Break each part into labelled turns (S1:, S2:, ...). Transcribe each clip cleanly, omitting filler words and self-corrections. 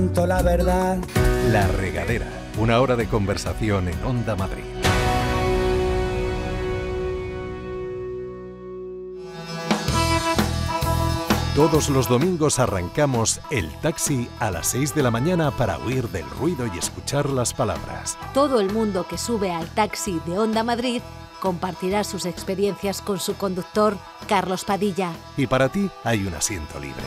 S1: La verdad.
S2: La Regadera, una hora de conversación en Onda Madrid. Todos los domingos arrancamos El Taxi a las 6 de la mañana para huir del ruido y escuchar las palabras.
S3: Todo el mundo que sube al Taxi de Onda Madrid compartirá sus experiencias con su conductor, Carlos Padilla.
S2: Y para ti hay un asiento libre.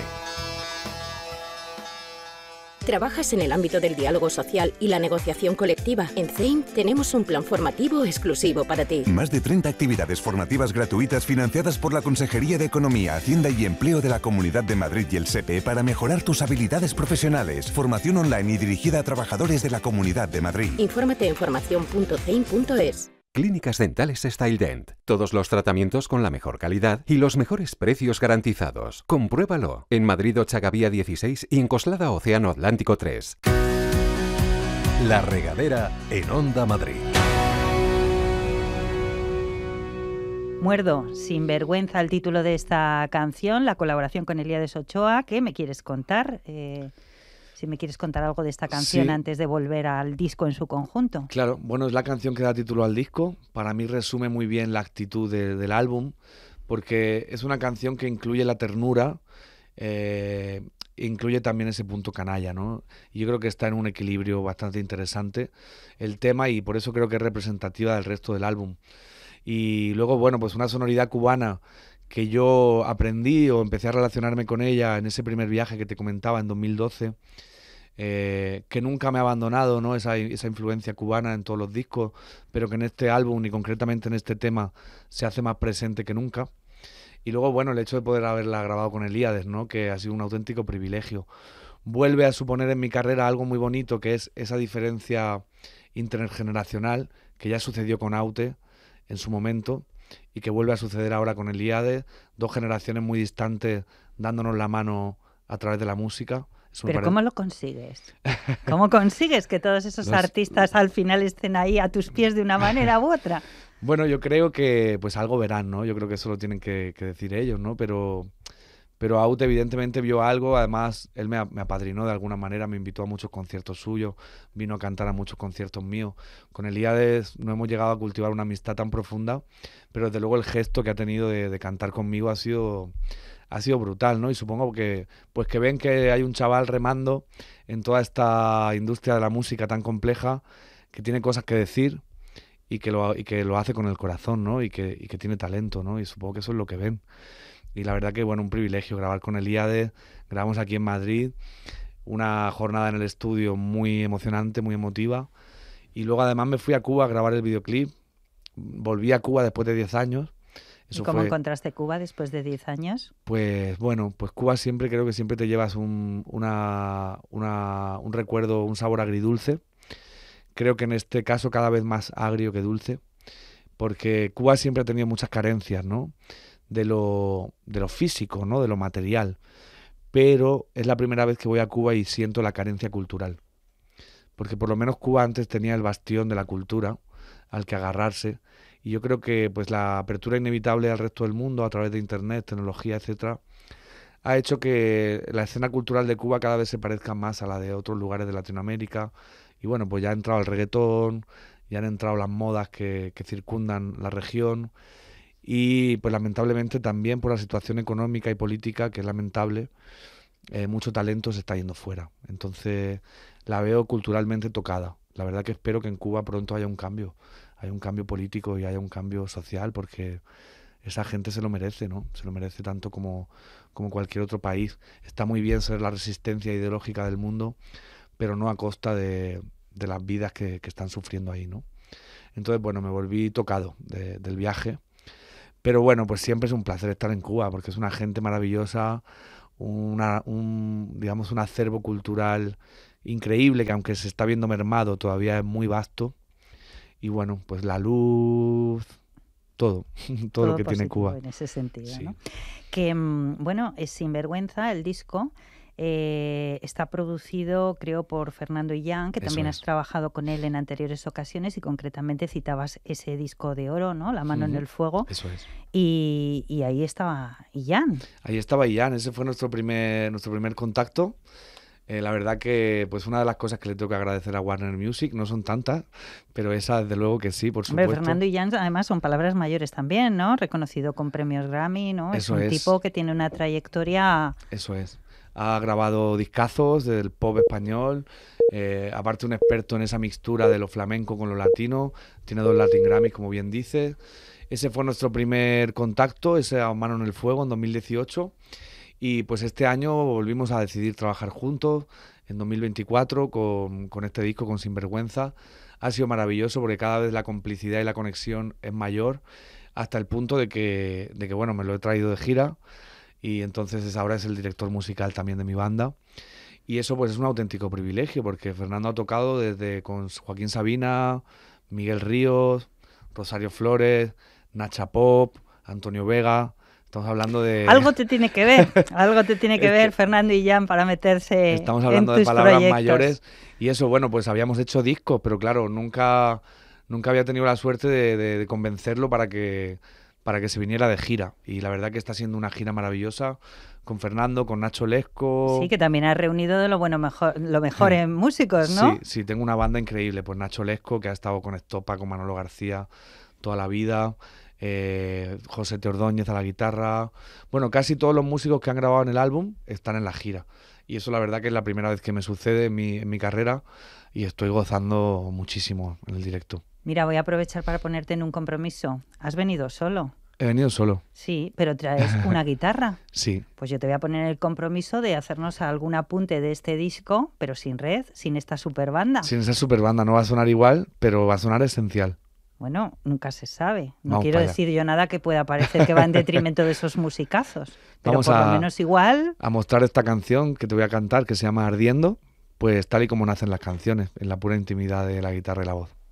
S4: ¿Trabajas en el ámbito del diálogo social y la negociación colectiva? En CEIM tenemos un plan formativo exclusivo para ti.
S5: Más de 30 actividades formativas gratuitas financiadas por la Consejería de Economía, Hacienda y Empleo de la Comunidad de Madrid y el SEPE para mejorar tus habilidades profesionales. Formación online y dirigida a trabajadores de la Comunidad de Madrid.
S4: Infórmate en formación.ceim.es.
S6: Clínicas Dentales StyleDent. Todos los tratamientos con la mejor calidad y los mejores precios garantizados. Compruébalo. En Madrid Ochagavía 16 y en Coslada Océano Atlántico 3.
S2: La Regadera en Onda Madrid.
S7: Muerdo, Sinvergüenza, el título de esta canción, la colaboración con Elías Ochoa. ¿Qué me quieres contar? Si me quieres contar algo de esta canción antes de volver al disco en su conjunto.
S8: Claro, bueno, es la canción que da título al disco. Para mí resume muy bien la actitud del álbum, porque es una canción que incluye la ternura, incluye también ese punto canalla, ¿no? Y yo creo que está en un equilibrio bastante interesante el tema y por eso creo que es representativa del resto del álbum. Y luego, bueno, pues una sonoridad cubana que yo aprendí o empecé a relacionarme con ella en ese primer viaje que te comentaba en 2012, que nunca me ha abandonado, ¿no? Esa influencia cubana en todos los discos, pero que en este álbum y concretamente en este tema se hace más presente que nunca. Y luego, bueno, el hecho de poder haberla grabado con Elías, ¿no? Que ha sido un auténtico privilegio. Vuelve a suponer en mi carrera algo muy bonito, que es esa diferencia intergeneracional que ya sucedió con Aute en su momento y que vuelve a suceder ahora con Elías, dos generaciones muy distantes dándonos la mano a través de la música.
S7: Pero ¿cómo lo consigues? ¿Cómo consigues que todos esos artistas al final estén ahí a tus pies de una manera u otra?
S8: Bueno, yo creo que pues algo verán, ¿no? Yo creo que eso lo tienen que decir ellos, ¿no? Pero Aute evidentemente vio algo, además él me apadrinó de alguna manera, me invitó a muchos conciertos suyos, vino a cantar a muchos conciertos míos. Con Elías no hemos llegado a cultivar una amistad tan profunda, pero desde luego el gesto que ha tenido de cantar conmigo ha sido brutal, ¿no? Y supongo que ven que hay un chaval remando en toda esta industria de la música tan compleja, que tiene cosas que decir y que lo hace con el corazón, ¿no? Y que tiene talento, ¿no? Y supongo que eso es lo que ven. Y la verdad que, bueno, un privilegio grabar con Elías. Grabamos aquí en Madrid, una jornada en el estudio muy emocionante, muy emotiva. Y luego además me fui a Cuba a grabar el videoclip. Volví a Cuba después de 10 años.
S7: ¿Y cómo encontraste Cuba después de 10 años?
S8: Pues bueno, pues Cuba creo que siempre te llevas un recuerdo, un sabor agridulce. Creo que en este caso cada vez más agrio que dulce, porque Cuba siempre ha tenido muchas carencias, ¿no? De lo físico, ¿no? De lo material. Pero es la primera vez que voy a Cuba y siento la carencia cultural. Porque por lo menos Cuba antes tenía el bastión de la cultura al que agarrarse. Y yo creo que pues la apertura inevitable al resto del mundo a través de internet, tecnología, etcétera, ha hecho que la escena cultural de Cuba cada vez se parezca más a la de otros lugares de Latinoamérica. Y bueno, pues ya ha entrado el reggaetón, ya han entrado las modas que circundan la región. Y pues lamentablemente también por la situación económica y política, que es lamentable, mucho talento se está yendo fuera. Entonces la veo culturalmente tocada. La verdad que espero que en Cuba pronto haya un cambio político y haya un cambio social, porque esa gente se lo merece, ¿no? Se lo merece tanto como cualquier otro país. Está muy bien ser la resistencia ideológica del mundo, pero no a costa de las vidas que están sufriendo ahí, ¿no? Entonces, bueno, me volví tocado del viaje. Pero bueno, pues siempre es un placer estar en Cuba, porque es una gente maravillosa, digamos, un acervo cultural increíble, que aunque se está viendo mermado, todavía es muy vasto. Y bueno, pues la luz, todo lo que tiene Cuba.
S7: En ese sentido,
S8: sí.
S7: ¿no? Que, bueno, es Sinvergüenza, el disco. Está producido, creo, por Fernando Illán, que también has trabajado con él en anteriores ocasiones y concretamente citabas ese disco de oro, ¿no? La mano en el fuego.
S8: Eso es.
S7: Y ahí estaba Illán.
S8: Ahí estaba Illán, ese fue nuestro primer contacto. La verdad que pues una de las cosas que le tengo que agradecer a Warner Music, no son tantas, pero esa desde luego que sí, por supuesto.
S7: Hombre, Fernando Illán además son palabras mayores también, ¿no? Reconocido con premios Grammy, ¿no?
S8: Eso
S7: es un tipo que tiene una trayectoria...
S8: Eso es. Ha grabado discazos del pop español, aparte un experto en esa mixtura de lo flamenco con lo latino, tiene 2 Latin Grammys, como bien dice. Ese fue nuestro primer contacto, ese A Mano en el Fuego en 2018. Y pues este año volvimos a decidir trabajar juntos en 2024 con este disco, con Sinvergüenza. Ha sido maravilloso porque cada vez la complicidad y la conexión es mayor, hasta el punto de que bueno, me lo he traído de gira y entonces ahora es el director musical también de mi banda. Y eso pues es un auténtico privilegio porque Fernando ha tocado desde con Joaquín Sabina, Miguel Ríos, Rosario Flores, Nacha Pop, Antonio Vega... Estamos hablando de...
S7: Algo te tiene que ver, Fernando Illán, para meterse en tus proyectos.
S8: Estamos hablando de palabras mayores y eso, bueno, pues habíamos hecho discos, pero claro, nunca había tenido la suerte de convencerlo para que se viniera de gira. Y la verdad que está siendo una gira maravillosa con Fernando, con Nacho Lesco.
S7: Sí, que también ha reunido de lo mejor en músicos, ¿no?
S8: Sí, tengo una banda increíble, pues Nacho Lesco, que ha estado con Estopa, con Manolo García toda la vida... José Teordóñez a la guitarra. Bueno, casi todos los músicos que han grabado en el álbum están en la gira. Y eso la verdad que es la primera vez que me sucede en mi carrera y estoy gozando muchísimo en el directo.
S7: Mira, voy a aprovechar para ponerte en un compromiso. ¿Has venido solo?
S8: He venido solo.
S7: Sí, pero traes una guitarra.
S8: Sí.
S7: Pues yo te voy a poner el compromiso de hacernos algún apunte de este disco, pero sin red, sin esta super banda.
S8: Sin esa super banda, no va a sonar igual, pero va a sonar esencial.
S7: Bueno, nunca se sabe. No
S8: Vamos
S7: quiero decir yo nada que pueda parecer que va en detrimento de esos musicazos. Pero por lo menos igual...
S8: a mostrar esta canción que te voy a cantar, que se llama Ardiendo, pues tal y como nacen las canciones, en la pura intimidad de la guitarra y la voz.